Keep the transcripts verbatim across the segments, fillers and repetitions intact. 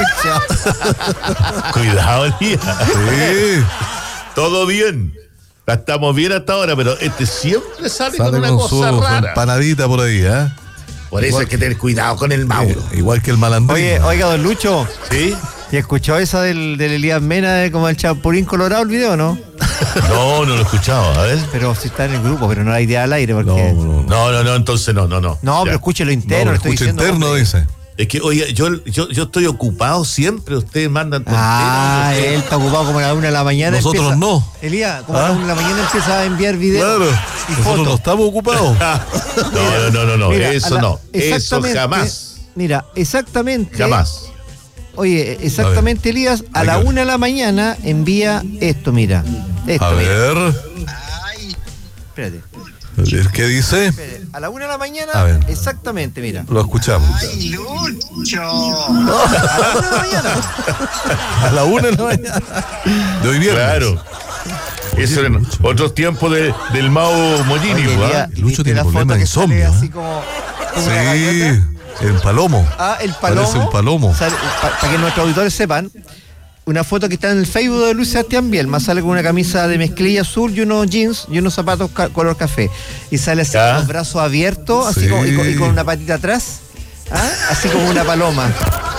Cuidado, Elías. Sí. Todo bien. Estamos bien hasta ahora, pero este siempre sale, Sale con una con cosa su rara. empanadita por ahí, ¿eh? Por eso Igual hay que tener cuidado con el Mauro. Eh, igual que el malandrín. Oye, oiga, don Lucho. ¿Sí? ¿Y escuchó esa del, del Elías Mena de como el Chapulín Colorado, el video, no? No, no lo he escuchado, a ver. Pero sí está en el grupo, pero no la idea al aire, porque... No, no, no. No, no, no, entonces no, no, no. No, Ya. pero escúchelo No, entero, pero lo estoy escucha diciendo. interno, hombre. dice. Es que, oye, yo, yo, yo estoy ocupado siempre, ustedes mandan tonteras. Ah, ustedes- él está ocupado como a la una de la mañana. Nosotros empieza- no. Elías, como a ¿Ah? la una de la mañana empieza a enviar videos Claro. y Nosotros fotos. no estamos ocupados. No, no, no, no, no, Mira, a eso la- no. Eso exactamente, jamás. Mira, exactamente. Jamás. Oye, exactamente, Elías, a Hay la que ver. una de la mañana envía esto, mira. Esto, A mira. ver. Espérate, A ver, ¿qué dice? espérate. A la una de la mañana, A ver. exactamente, mira. Lo escuchamos. ¡Ay, Lucho! A la una de la mañana. A la una de la mañana. De hoy viernes. Claro. Eso eran otros tiempos de, del Mao Mollini, Oye, ¿ah? Elías, Lucho ¿viste tiene la problemas foto de que sale insomnio, así ¿eh? como, como una Sí, gaviota? el palomo. Ah, el palomo. Parece un palomo. Para que nuestros auditores sepan, una foto que está en el Facebook de Luis Sebastián Bielma, sale con una camisa de mezclilla azul y unos jeans y unos zapatos ca- color café. Y sale así Ya. con los brazos abiertos, así Sí. como, y, con, y con una patita atrás, ¿ah? Así como una paloma.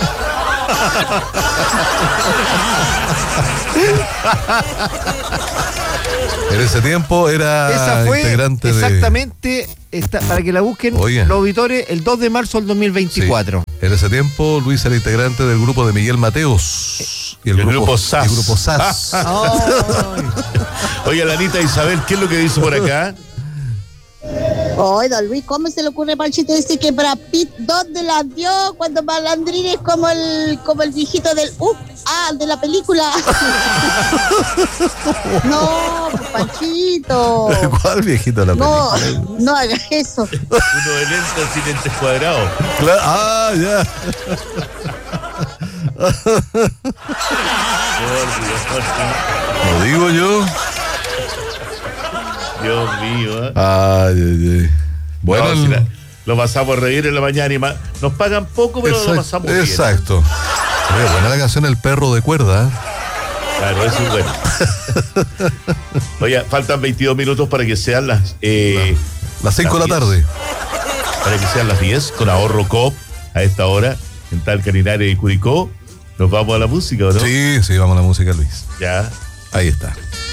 En ese tiempo era Esa fue integrante exactamente, esta, para que la busquen Oye. los auditores, el dos de marzo del dos mil de... veinticuatro. Sí. En ese tiempo Luis era integrante del grupo de Miguel Mateos. Y El grupo S A S. El grupo S A S. Ay. Oye, Lanita Isabel, ¿qué es lo que dice por acá? Oye, don Luis, ¿cómo se le ocurre Panchito decir que Brad Pitt dónde la vio cuando Malandrín es como el como el viejito del uh, ah, de la película? No, pues, Panchito. ¿Cuál viejito la No, película? no hagas eso. Uno de lentes y lentes cuadrados. Cla- Ah, ya. Lo digo yo. Dios mío, ¿eh? Ay, ay, ay. Bueno, No, el- si la- lo pasamos a reír en la mañana y ma- nos pagan poco, pero lo exacto, pasamos bien. exacto. Oye, buena la canción El perro de cuerda. ¿eh? Claro, eso es bueno. Oye, faltan veintidós minutos para que sean las... Eh, Las cinco de la diez. tarde. Para que sean las diez, con ahorro Coop a esta hora, en Talca, Linares y Curicó. Nos vamos a la música, ¿o no? Sí, sí, vamos a la música, Luis. Ya. Ahí está.